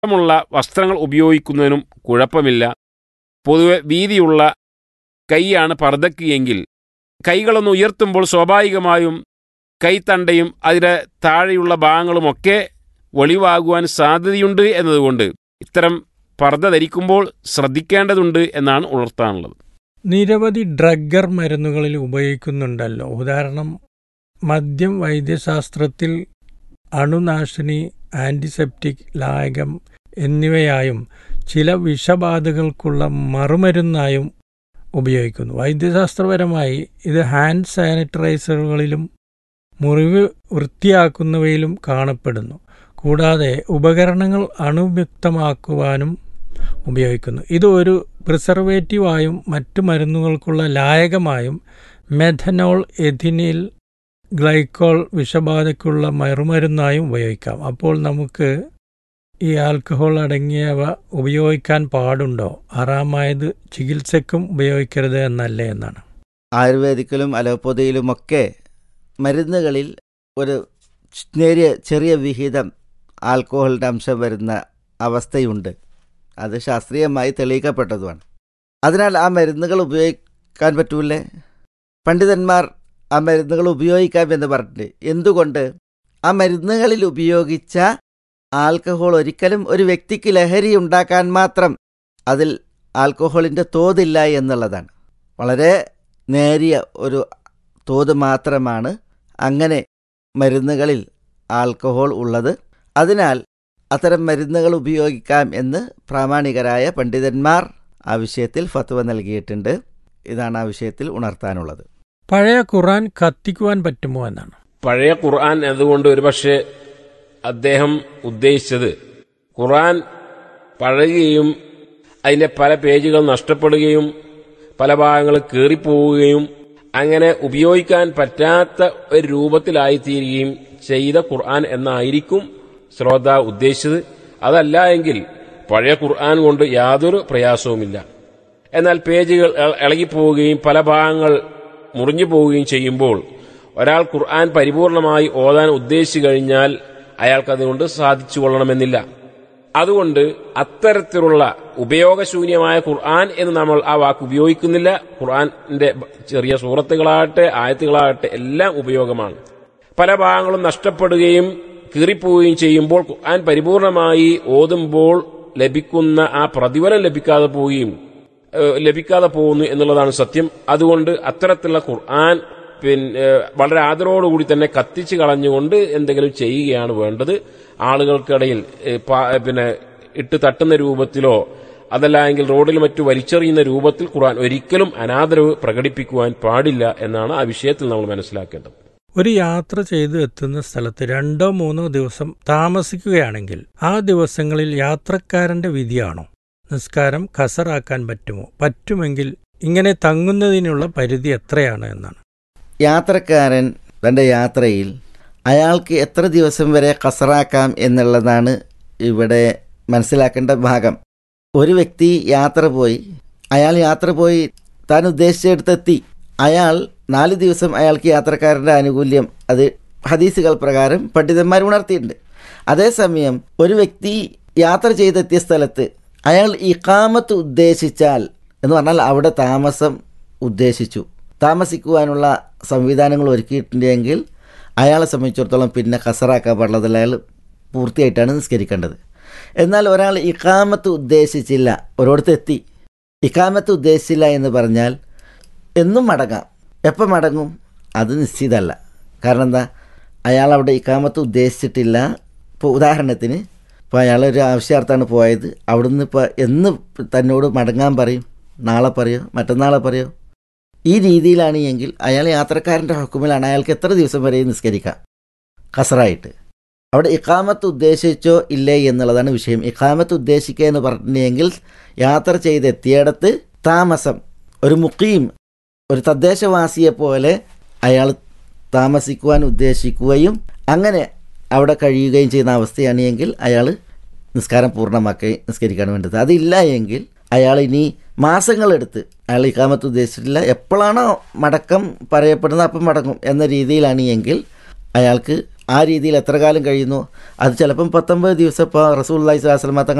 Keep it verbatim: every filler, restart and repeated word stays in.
മുള്ള വസ്ത്രങ്ങൾ ഉപയോഗിക്കുന്നതിനും കുഴപ്പമില്ല. പൊതുവെ വീതിയുള്ള കൈയാണ് പർദ്ദയ്ക്ക് എങ്കിൽ കൈകളൊന്ന് ഉയർത്തുമ്പോൾ സ്വാഭാവികമായും കൈത്തണ്ടയും അതിൻ്റെ താഴെയുള്ള ഭാഗങ്ങളുമൊക്കെ വെളിവാകുവാൻ സാധ്യതയുണ്ട് എന്നതുകൊണ്ട് ഇത്തരം പർദ്ദ ധരിക്കുമ്പോൾ ശ്രദ്ധിക്കേണ്ടതുണ്ട് എന്നാണ് ഉണർത്താനുള്ളത്. നിരവധി ഡ്രഗർ മരുന്നുകളിൽ ഉപയോഗിക്കുന്നുണ്ടല്ലോ. ഉദാഹരണം, മദ്യം വൈദ്യശാസ്ത്രത്തിൽ അണുനാശിനി, ആൻറ്റിസെപ്റ്റിക്, ലായകം എന്നിവയായും ചില വിഷബാധകൾക്കുള്ള മറുമരുന്നായും ഉപയോഗിക്കുന്നു. വൈദ്യശാസ്ത്രപരമായി ഇത് ഹാൻഡ് സാനിറ്റൈസറുകളിലും മുറിവ് വൃത്തിയാക്കുന്നവയിലും കാണപ്പെടുന്നു. കൂടാതെ ഉപകരണങ്ങൾ അണുവിമുക്തമാക്കുവാനും ഉപയോഗിക്കുന്നു. ഇത് ഒരു പ്രിസർവേറ്റീവായും മറ്റു മരുന്നുകൾക്കുള്ള ലായകമായും മെഥനോൾ, എഥിനിൽ ഗ്ലൈക്കോൾ വിഷബാധയ്ക്കുള്ള മറുമരുന്നായും ഉപയോഗിക്കാം. അപ്പോൾ നമുക്ക് ഈ ആൽക്കഹോൾ അടങ്ങിയവ ഉപയോഗിക്കാൻ പാടുണ്ടോ? ഹറാമായത് ചികിത്സയ്ക്കും ഉപയോഗിക്കരുത് എന്നല്ലേ എന്നാണ്. ആയുർവേദിക്കിലും അലോപ്പതിയിലുമൊക്കെ മരുന്നുകളിൽ ഒരു നേരിയ ചെറിയ വിഹിതം ആൽക്കഹോളിൻ്റെ അംശം വരുന്ന അവസ്ഥയുണ്ട്. അത് ശാസ്ത്രീയമായി തെളിയിക്കപ്പെട്ടതുമാണ്. അതിനാൽ ആ മരുന്നുകൾ ഉപയോഗിക്കാൻ പറ്റൂലേ? പണ്ഡിതന്മാർ ആ മരുന്നുകൾ ഉപയോഗിക്കാമെന്ന് പറഞ്ഞിട്ട് എന്തുകൊണ്ട്? ആ മരുന്നുകളിൽ ഉപയോഗിച്ച ആൽക്കഹോൾ ഒരിക്കലും ഒരു വ്യക്തിക്ക് ലഹരി ഉണ്ടാക്കാൻ മാത്രം അതിൽ ആൽക്കഹോളിൻ്റെ തോതില്ല എന്നുള്ളതാണ്. വളരെ നേരിയ ഒരു തോത് മാത്രമാണ് അങ്ങനെ മരുന്നുകളിൽ ആൽക്കഹോൾ ഉള്ളത്. അതിനാൽ അത്തരം മരുന്നുകൾ ഉപയോഗിക്കാം എന്ന് പ്രാമാണികരായ പണ്ഡിതന്മാർ ആ വിഷയത്തിൽ ഫത്വ നൽകിയിട്ടുണ്ട്. ഇതാണ് ആ വിഷയത്തിൽ ഉണർത്താനുള്ളത്. പഴയ ഖുർആൻ കത്തിക്കുവാൻ പറ്റുമോ എന്നാണ്. പഴയ ഖുർആൻ അതുകൊണ്ട് ഒരുപക്ഷെ അദ്ദേഹം ഉദ്ദേശിച്ചത് ഖുർആൻ പഴകുകയും അതിൻ്റെ പല പേജുകൾ നഷ്ടപ്പെടുകയും പല ഭാഗങ്ങൾ കീറിപ്പോവുകയും അങ്ങനെ ഉപയോഗിക്കാൻ പറ്റാത്ത ഒരു രൂപത്തിലായിത്തീരുകയും ചെയ്ത ഖുർആൻ എന്നായിരിക്കും ശ്രോതാവ് ഉദ്ദേശിച്ചത്. അതല്ല എങ്കിൽ പഴയ ഖുർആൻ കൊണ്ട് യാതൊരു പ്രയാസവുമില്ല. എന്നാൽ പേജുകൾ ഇളകിപ്പോവുകയും പല ഭാഗങ്ങൾ മുറിഞ്ഞു പോവുകയും ചെയ്യുമ്പോൾ ഒരാൾ ഖുർആൻ പരിപൂർണമായി ഓതാൻ ഉദ്ദേശിച്ചു കഴിഞ്ഞാൽ അയാൾക്കതുകൊണ്ട് സാധിച്ചു കൊള്ളണമെന്നില്ല. അതുകൊണ്ട് അത്തരത്തിലുള്ള ഉപയോഗശൂന്യമായ ഖുർആൻ എന്ന് നമ്മൾ ആ വാക്ക് ഉപയോഗിക്കുന്നില്ല. ഖുർആന്റെ ചെറിയ സൂറത്തുകളാകട്ടെ ആയത്തുകളാകട്ടെ എല്ലാം ഉപയോഗമാണ്. പല ഭാഗങ്ങളും നഷ്ടപ്പെടുകയും കീറിപ്പോവുകയും ചെയ്യുമ്പോൾ ഖുർആൻ പരിപൂർണമായി ഓതുമ്പോൾ ലഭിക്കുന്ന ആ പ്രതിഫലം ലഭിക്കാതെ പോവുകയും ലഭിക്കാതെ പോകുന്നു എന്നുള്ളതാണ് സത്യം. അതുകൊണ്ട് അത്തരത്തിലുള്ള ഖുർആൻ പിന്നെ വളരെ ആദരവോടുകൂടി തന്നെ കത്തിച്ച് കളഞ്ഞുകൊണ്ട് എന്തെങ്കിലും ചെയ്യുകയാണ് വേണ്ടത്. ആളുകൾക്കിടയിൽ പിന്നെ ഇട്ട് തട്ടുന്ന രൂപത്തിലോ അതല്ലെങ്കിൽ റോഡിൽ മറ്റു വലിച്ചെറിയുന്ന രൂപത്തിൽ ഖുർആൻ ഒരിക്കലും അനാദരവ് പ്രകടിപ്പിക്കുവാൻ പാടില്ല എന്നാണ് ആ വിഷയത്തിൽ നമ്മൾ മനസ്സിലാക്കേണ്ടത്. ഒരു യാത്ര ചെയ്ത് എത്തുന്ന സ്ഥലത്ത് രണ്ടോ മൂന്നോ ദിവസം താമസിക്കുകയാണെങ്കിൽ ആ ദിവസങ്ങളിൽ യാത്രക്കാരന്റെ വിധിയാണോ? നിസ്കാരം ഖസറാക്കാൻ പറ്റുമോ? പറ്റുമെങ്കിൽ ഇങ്ങനെ തങ്ങുന്നതിനുള്ള പരിധി എത്രയാണ് എന്നാണ്. യാത്രക്കാരൻ തൻ്റെ യാത്രയിൽ അയാൾക്ക് എത്ര ദിവസം വരെ ഖസറാക്കാം എന്നുള്ളതാണ് ഇവിടെ മനസ്സിലാക്കേണ്ട ഭാഗം. ഒരു വ്യക്തി യാത്ര പോയി അയാൾ യാത്ര പോയി താൻ ഉദ്ദേശിച്ചെടുത്തെത്തി. അയാൾ നാല് ദിവസം അയാൾക്ക് യാത്രക്കാരൻ്റെ ആനുകൂല്യം അത് ഹദീസുകൾ പ്രകാരം പണ്ഡിതന്മാർ ഉണർത്തിയിട്ടുണ്ട്. അതേസമയം ഒരു വ്യക്തി യാത്ര ചെയ്തെത്തിയ സ്ഥലത്ത് അയാൾ ഇഖാമത്ത് ഉദ്ദേശിച്ചാൽ എന്ന് പറഞ്ഞാൽ അവിടെ താമസം ഉദ്ദേശിച്ചു, താമസിക്കുവാനുള്ള സംവിധാനങ്ങൾ ഒരുക്കിയിട്ടുണ്ടെങ്കിൽ അയാളെ സംബന്ധിച്ചിടത്തോളം പിന്നെ ഖസറാക്കാൻ പാടുള്ളത് അയാൾ പൂർത്തിയായിട്ടാണ് നിസ്കരിക്കേണ്ടത്. എന്നാൽ ഒരാൾ ഇഖാമത്ത് ഉദ്ദേശിച്ചില്ല, ഒരിടത്ത് എത്തി ഇഖാമത്ത് ഉദ്ദേശിച്ചില്ല എന്ന് പറഞ്ഞാൽ എന്നും മടങ്ങാം. എപ്പം മടങ്ങും അത് നിശ്ചിതമല്ല. കാരണം എന്താ, അയാൾ അവിടെ ഇഖാമത്ത് ഉദ്ദേശിച്ചിട്ടില്ല. ഇപ്പോൾ ഉദാഹരണത്തിന് ഇപ്പോൾ അയാളൊരു ആവശ്യാർത്ഥാണ് പോയത്, അവിടുന്ന് ഇപ്പോൾ എന്ന് തന്നോട് മടങ്ങാൻ പറയും? നാളെ പറയോ മറ്റന്നാളെ പറയോ? ഈ രീതിയിലാണ് എങ്കിൽ അയാൾ യാത്രക്കാരൻ്റെ ഹുക്കുമിലാണ്. അയാൾക്ക് എത്ര ദിവസം വരെ നിസ്കരിക്കാം ഖസറായിട്ട്. അവിടെ ഇഖാമത്ത് ഉദ്ദേശിച്ചോ ഇല്ലേ എന്നുള്ളതാണ് വിഷയം. ഇഖാമത്ത് ഉദ്ദേശിക്കുക എന്ന് പറഞ്ഞെങ്കിൽ യാത്ര ചെയ്തെത്തിയിടത്ത് താമസം, ഒരു മുഖീം, ഒരു തദ്ദേശവാസിയെ പോലെ അയാൾ താമസിക്കുവാൻ ഉദ്ദേശിക്കുകയും അങ്ങനെ അവിടെ കഴിയുകയും ചെയ്യുന്ന അവസ്ഥയാണ് എങ്കിൽ അയാൾ നിസ്കാരം പൂർണ്ണമാക്കി നിസ്കരിക്കാൻ വേണ്ടത്. അതില്ല എങ്കിൽ അയാൾ ഇനി മാസങ്ങളെടുത്ത് അയാൾ ഇഖാമത്ത് ഉദ്ദേശിച്ചിട്ടില്ല, എപ്പോഴാണോ മടക്കം പറയപ്പെടുന്നത് അപ്പം മടങ്ങും എന്ന രീതിയിലാണ് എങ്കിൽ അയാൾക്ക് ആ രീതിയിൽ എത്ര കാലം കഴിയുന്നു, അത് ചിലപ്പം പത്തൊമ്പത് ദിവസം ഇപ്പോൾ റസൂലുള്ളാഹി സ്വല്ലല്ലാഹു അലൈഹി വസല്ലം തങ്ങൾ